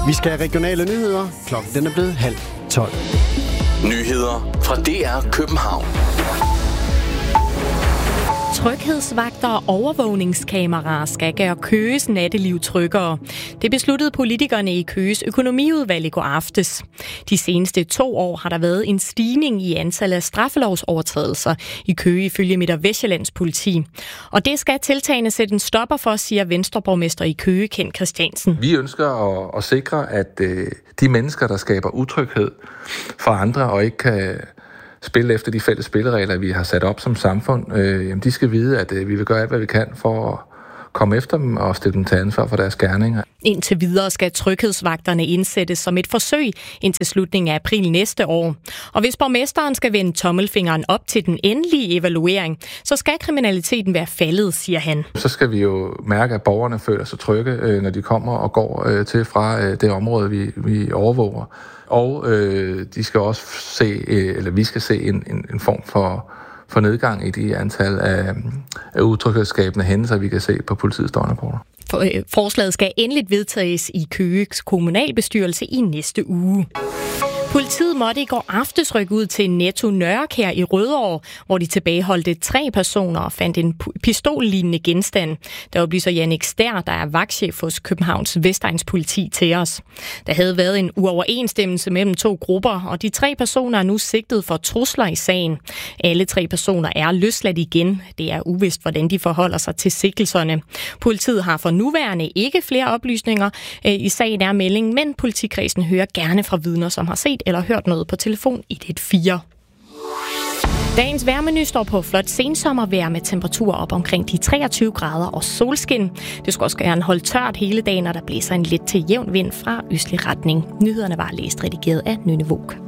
Vi skal have regionale nyheder. Klokken den er blevet 11:30. Nyheder fra DR København. Tryghedsvagter og overvågningskameraer skal gøre Køges natteliv tryggere. Det besluttede politikerne i Køges økonomiudvalg i går aftes. De seneste 2 år har der været en stigning i antallet af straffelovsovertrædelser i Køge ifølge Midt- og Vestsjællands politi. Og det skal tiltagene sætte en stopper for, siger Venstreborgmester i Køge, Ken Christiansen. Vi ønsker at sikre, at de mennesker, der skaber utryghed for andre og ikke kan spille efter de fælles spilleregler, vi har sat op som samfund, de skal vide, at vi vil gøre alt, hvad vi kan for at komme efter dem og stille dem til ansvar for deres gerninger. Indtil videre skal tryghedsvagterne indsættes som et forsøg indtil slutningen af april næste år. Og hvis borgmesteren skal vende tommelfingeren op til den endelige evaluering, så skal kriminaliteten være faldet, siger han. Så skal vi jo mærke, at borgerne føler sig trygge, når de kommer og går til fra det område, vi overvåger. Og de skal også vi skal se en form for nedgang i de antal af utryghedsskabende hændelser, vi kan se på politiets døgnrapporter. Forslaget skal endeligt vedtages i Køges kommunalbestyrelse i næste uge. Politiet måtte i går aftes rykke ud til Netto Nørrekær i Rødovre, hvor de tilbageholdte 3 personer og fandt en pistollignende genstand. Der oplyser Jannik Stær, der er vagtchef hos Københavns Vestegns politi, til os. Der havde været en uoverensstemmelse mellem 2 grupper, og de 3 personer er nu sigtet for trusler i sagen. Alle 3 personer er løsladt igen. Det er uvist, hvordan de forholder sig til sigtelserne. Politiet har for nuværende ikke flere oplysninger i sagen er meldingen, men politikredsen hører gerne fra vidner, som har set eller hørt noget på telefon 114. Dagens vejrmenu står på flot sensommervejr med temperaturer op omkring de 23 grader og solskin. Det skal også gerne holde tørt hele dagen, og der blæser en let til jævn vind fra østlig retning. Nyhederne var læst redigeret af Nynne Våg.